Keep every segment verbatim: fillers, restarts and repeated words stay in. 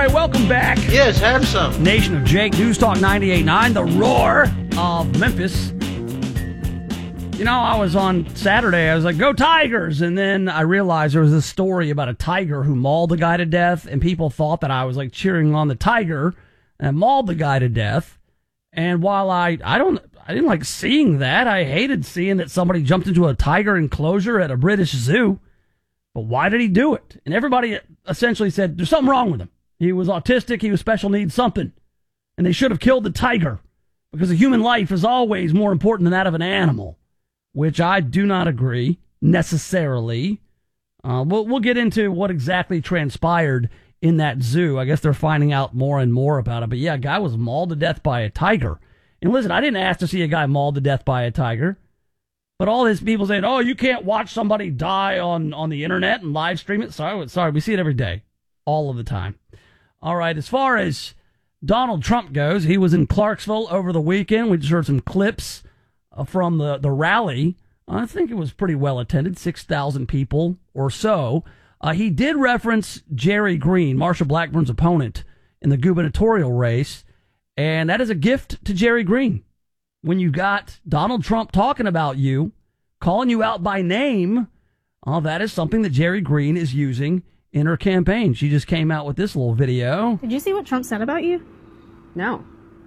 right, welcome back. Yes, have some. Nation of Jake, News Talk ninety-eight point nine, the roar of Memphis. You know, I was on Saturday, I was like, go Tigers! And then I realized there was this story about a tiger who mauled a guy to death, and people thought that I was like cheering on the tiger and mauled the guy to death. And while I, I don't, I didn't like seeing that, I hated seeing that somebody jumped into a tiger enclosure at a British zoo. But why did he do it? And everybody essentially said, there's something wrong with him. He was autistic, he was special needs, something. And they should have killed the tiger, because a human life is always more important than that of an animal, which I do not agree necessarily. Uh, we'll, we'll get into what exactly transpired in that zoo. I guess they're finding out more and more about it. But yeah, a guy was mauled to death by a tiger. And listen, I didn't ask to see a guy mauled to death by a tiger. But all these people saying, oh, you can't watch somebody die on, on the internet and live stream it. Sorry, sorry, we see it every day, all of the time. All right, as far as Donald Trump goes, he was in Clarksville over the weekend. We just heard some clips uh, from the, the rally. I think it was pretty well attended, six thousand people or so. Uh, he did reference Jerry Green, Marsha Blackburn's opponent in the gubernatorial race, and that is a gift to Jerry Green. When you got Donald Trump talking about you, calling you out by name, oh, that is something that Jerry Green is using in her campaign. She just came out with this little video. Did you see what Trump said about you? No.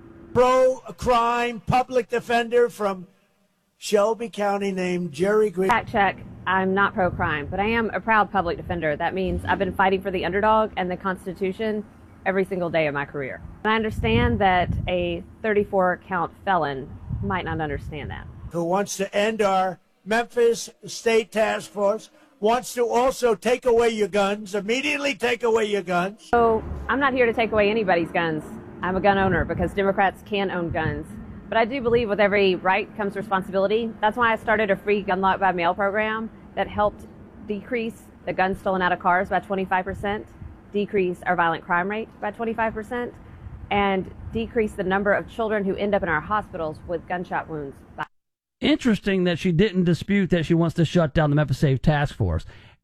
Pro-crime public defender from Shelby County named Jerry Green. Fact check. I'm not pro-crime, but I am a proud public defender. That means I've been fighting for the underdog and the Constitution every single day of my career. And I understand that a thirty-four count felon might not understand that. Who wants to end our Memphis State Task Force, wants to also take away your guns, immediately take away your guns. So I'm not here to take away anybody's guns. I'm a gun owner because Democrats can own guns. But I do believe with every right comes responsibility. That's why I started a free gun lock by mail program that helped decrease the guns stolen out of cars by twenty-five percent, decrease our violent crime rate by twenty-five percent, and decrease the number of children who end up in our hospitals with gunshot wounds. Interesting that she didn't dispute that she wants to shut down the Memphis Safe Task Force.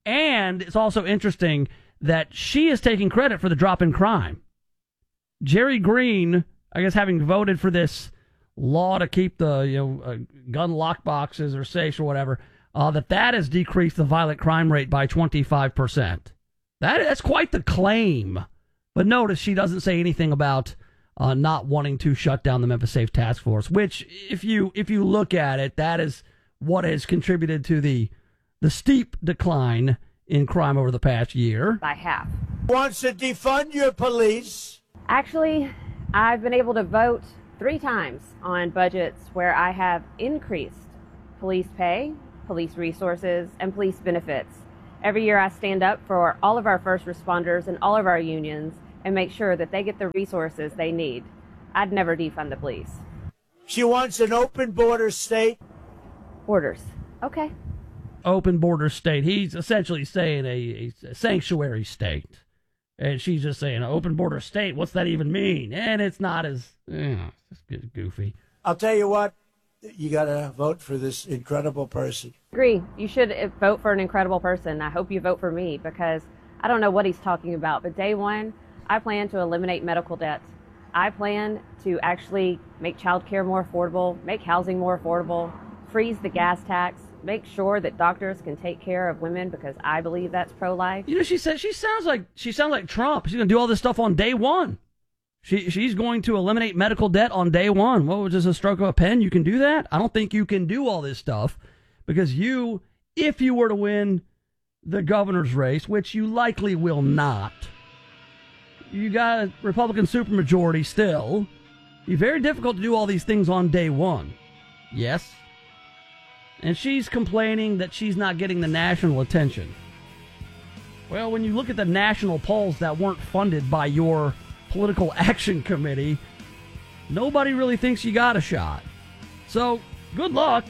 And it's also interesting that she is taking credit for the drop in crime. Jerry Green, I guess having voted for this law to keep the you know uh, gun lock boxes or safes or whatever, uh, that that has decreased the violent crime rate by twenty-five percent. That, that's quite the claim. But notice she doesn't say anything about uh, not wanting to shut down the Memphis Safe Task Force, which, if you if you look at it, that is what has contributed to the the steep decline in crime over the past year. By half. Wants to defund your police. Actually, I've been able to vote three times on budgets where I have increased police pay, police resources, and police benefits. Every year I stand up for all of our first responders and all of our unions and make sure that they get the resources they need. I'd never defund the police. She wants an open border state. Borders. Okay. Open border state. He's essentially saying a, a sanctuary state. And she's just saying, an open border state, what's that even mean? And it's not as, you know, it's just goofy. I'll tell you what, you got to vote for this incredible person. Agree. You should vote for an incredible person. I hope you vote for me because I don't know what he's talking about. But day one, I plan to eliminate medical debt. I plan to actually make child care more affordable, make housing more affordable, freeze the gas tax, make sure that doctors can take care of women because I believe that's pro-life. You know, she said she sounds like she sounds like Trump. She's going to do all this stuff on day one. She she's going to eliminate medical debt on day one. What was this, a stroke of a pen? You can do that? I don't think you can do all this stuff because you, if you were to win the governor's race, which you likely will not, you got a Republican supermajority still. It'd be very difficult to do all these things on day one. Yes. And she's complaining that she's not getting the national attention. Well, when you look at the national polls that weren't funded by your political action committee, nobody really thinks you got a shot. So, good luck.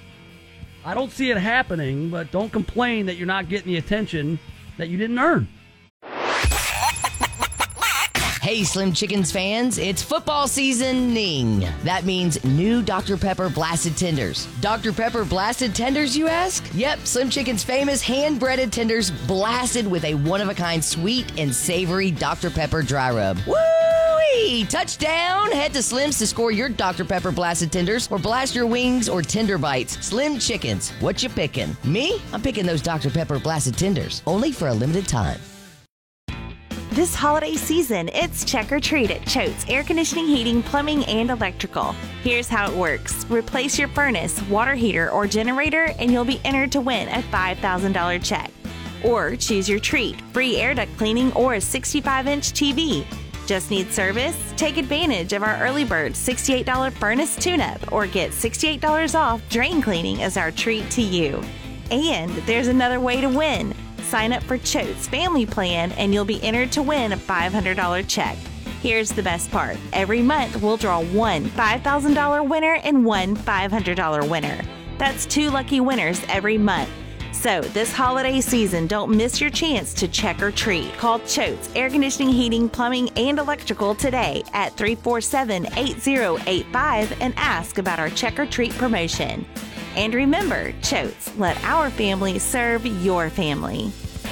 I don't see it happening, but don't complain that you're not getting the attention that you didn't earn. Hey, Slim Chickens fans, it's football seasoning. That means new Doctor Pepper Blasted Tenders. Doctor Pepper Blasted Tenders, you ask? Yep, Slim Chicken's famous hand-breaded tenders blasted with a one-of-a-kind sweet and savory Doctor Pepper dry rub. Woo-wee! Touchdown! Head to Slim's to score your Doctor Pepper Blasted Tenders or blast your wings or tender bites. Slim Chickens, what you picking? Me? I'm picking those Doctor Pepper Blasted Tenders, only for a limited time. This holiday season, it's Check or Treat at Choate's Air Conditioning, Heating, Plumbing, and Electrical. Here's how it works. Replace your furnace, water heater, or generator, and you'll be entered to win a five thousand dollars check. Or choose your treat, free air duct cleaning or a sixty-five inch T V. Just need service? Take advantage of our early bird sixty-eight dollars furnace tune-up or get sixty-eight dollars off drain cleaning as our treat to you. And there's another way to win. Sign up for Choate's Family Plan and you'll be entered to win a five hundred dollars check. Here's the best part. Every month we'll draw one five thousand dollars winner and one five hundred dollars winner. That's two lucky winners every month. So this holiday season, don't miss your chance to check or treat. Call Choate's Air Conditioning, Heating, Plumbing, and Electrical today at three four seven, eight zero eight five and ask about our check or treat promotion. And remember, Choate's, let our family serve your family.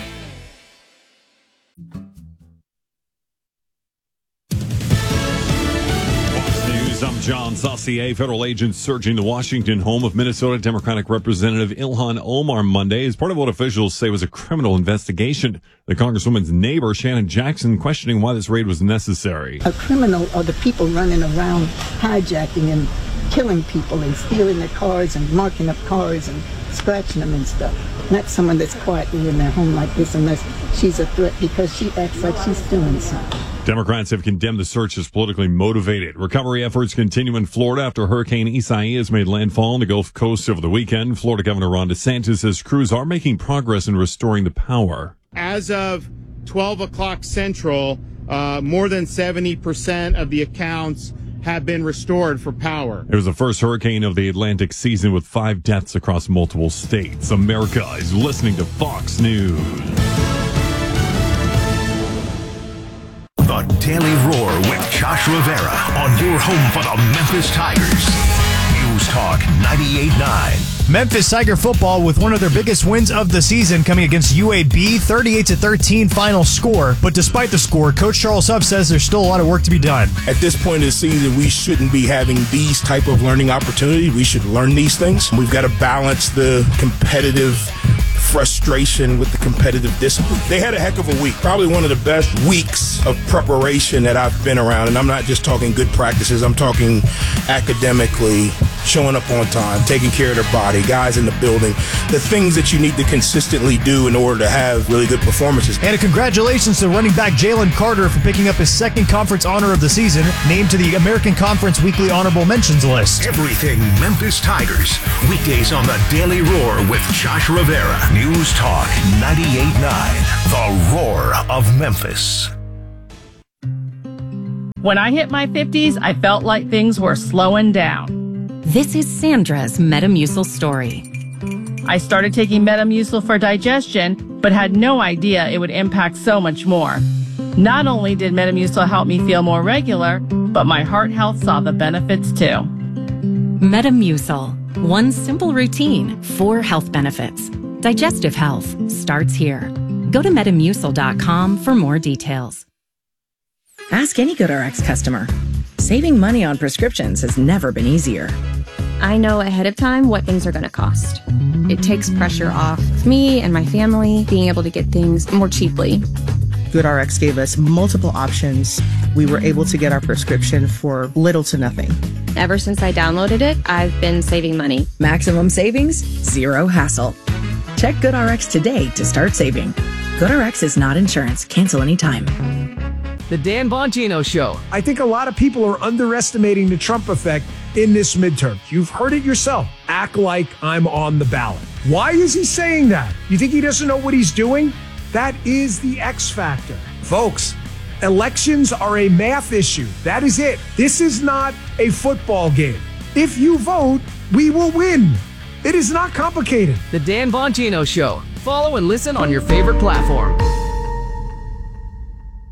Fox News, I'm John Saucier. Federal agents searching the Washington home of Minnesota Democratic Representative Ilhan Omar Monday as part of what officials say was a criminal investigation. The Congresswoman's neighbor, Shannon Jackson, questioning why this raid was necessary. A criminal are the people running around hijacking and killing people and stealing their cars and marking up cars and scratching them and stuff. Not someone that's quietly in their home like this unless she's a threat because she acts like she's doing something. Democrats have condemned the search as politically motivated. Recovery efforts continue in Florida after Hurricane Isaias made landfall on the Gulf Coast over the weekend. Florida Governor Ron DeSantis says crews are making progress in restoring the power. As of twelve o'clock Central, uh, more than seventy percent of the accounts have been restored for power. It was the first hurricane of the Atlantic season with five deaths across multiple states. America is listening to Fox News. The Daily Roar with Josh Rivera on your home for the Memphis Tigers. News Talk ninety-eight point nine. Memphis Tiger football with one of their biggest wins of the season coming against U A B, thirty-eight to thirteen final score. But despite the score, Coach Charles Huff says there's still a lot of work to be done. At this point in the season, we shouldn't be having these type of learning opportunities. We should learn these things. We've got to balance the competitive frustration with the competitive discipline. They had a heck of a week. Probably one of the best weeks of preparation that I've been around. And I'm not just talking good practices. I'm talking academically, showing up on time, taking care of their body, guys in the building, the things that you need to consistently do in order to have really good performances. And a congratulations to running back Jalen Carter for picking up his second conference honor of the season, named to the American Conference Weekly Honorable Mentions list. Everything Memphis Tigers. Weekdays on the Daily Roar with Josh Rivera. News Talk ninety-eight point nine. The Roar of Memphis. When I hit my fifties, I felt like things were slowing down. This is Sandra's Metamucil story. I started taking Metamucil for digestion, but had no idea it would impact so much more. Not only did Metamucil help me feel more regular, but my heart health saw the benefits too. Metamucil. One simple routine, four health benefits. Digestive health starts here. Go to metamucil dot com for more details. Ask any GoodRx customer. Saving money on prescriptions has never been easier. I know ahead of time what things are going to cost. It takes pressure off me and my family being able to get things more cheaply. GoodRx gave us multiple options. We were able to get our prescription for little to nothing. Ever since I downloaded it, I've been saving money. Maximum savings, zero hassle. Check GoodRx today to start saving. GoodRx is not insurance. Cancel anytime. The Dan Bongino Show. I think a lot of people are underestimating the Trump effect in this midterm. You've heard it yourself. Act like I'm on the ballot. Why is he saying that? You think he doesn't know what he's doing? That is the X factor. Folks, elections are a math issue. That is it. This is not a football game. If you vote, we will win. It is not complicated. The Dan Bongino Show. Follow and listen on your favorite platform.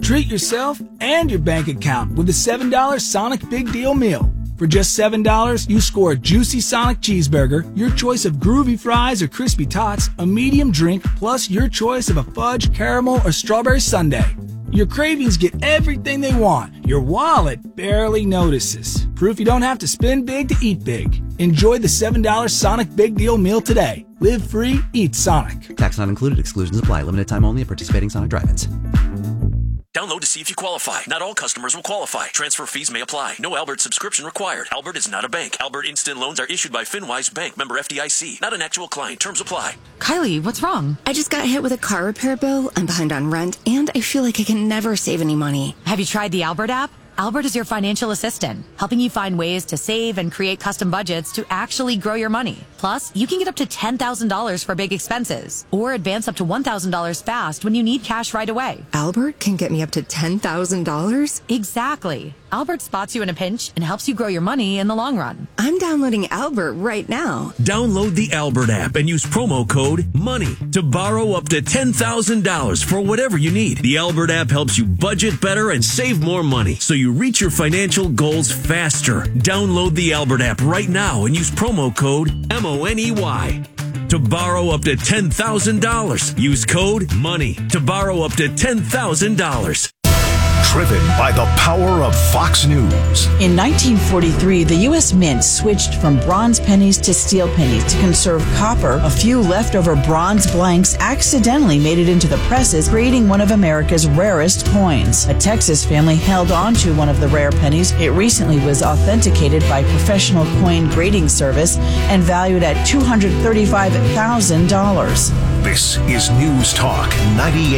Treat yourself and your bank account with the seven dollar Sonic Big Deal Meal. For just seven dollars, you score a juicy Sonic cheeseburger, your choice of groovy fries or crispy tots, a medium drink, plus your choice of a fudge, caramel, or strawberry sundae. Your cravings get everything they want. Your wallet barely notices. Proof you don't have to spend big to eat big. Enjoy the seven dollar Sonic Big Deal Meal today. Live free, eat Sonic. Tax not included. Exclusions apply. Limited time only at participating Sonic drive-ins. Download to see if you qualify. Not all customers will qualify. Transfer fees may apply. No Albert subscription required. Albert is not a bank. Albert Instant Loans are issued by FinWise Bank, member F D I C. Not an actual client. Terms apply. Kylie, what's wrong? I just got hit with a car repair bill. I'm behind on rent, and I feel like I can never save any money. Have you tried the Albert app? Albert is your financial assistant, helping you find ways to save and create custom budgets to actually grow your money. Plus, you can get up to ten thousand dollars for big expenses, or advance up to one thousand dollars fast when you need cash right away. Albert can get me up to ten thousand dollars? Exactly. Albert spots you in a pinch and helps you grow your money in the long run. I'm downloading Albert right now. Download the Albert app and use promo code MONEY to borrow up to ten thousand dollars for whatever you need. The Albert app helps you budget better and save more money, so you reach your financial goals faster. Download the Albert app right now and use promo code M O N E Y to borrow up to ten thousand dollars. Use code MONEY to borrow up to ten thousand dollars. Driven by the power of Fox News. In nineteen forty-three, the U S Mint switched from bronze pennies to steel pennies to conserve copper. A few leftover bronze blanks accidentally made it into the presses, creating one of America's rarest coins. A Texas family held on to one of the rare pennies. It recently was authenticated by Professional Coin Grading Service and valued at two hundred thirty-five thousand dollars. This is News Talk ninety-eight.